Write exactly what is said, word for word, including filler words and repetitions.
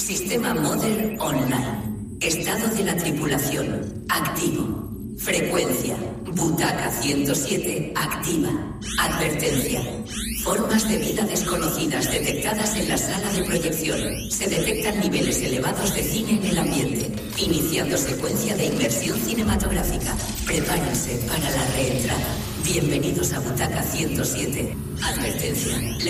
Sistema Mother Online. Estado de la tripulación. Activo. Frecuencia. Butaca ciento siete. Activa. Advertencia. Formas de vida desconocidas detectadas en la sala de proyección. Se detectan niveles elevados de cine en el ambiente. Iniciando secuencia de inmersión cinematográfica. Prepárense para la reentrada. Bienvenidos a Butaca ciento siete. Advertencia.